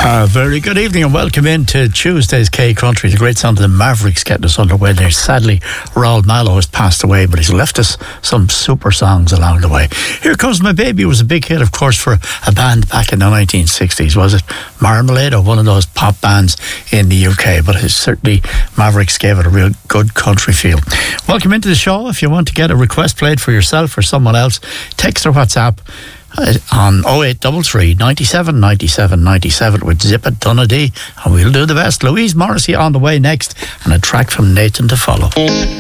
Very good evening and welcome into Tuesday's K Country. The great sound of the Mavericks getting us underway there. Sadly, Raoul Mallow has passed away, but he's left us some super songs along the way. Here Comes My Baby was a big hit, of course, for a band back in the 1960s. Was it Marmalade or one of those pop bands in the UK? But certainly Mavericks gave it a real good country feel. Welcome into the show. If you want to get a request played for yourself or someone else, text or WhatsApp on 0833 97 97 97 with Zip It Donnelly, and we'll do the best. Louise Morrissey on the way next, and a track from Nathan to follow.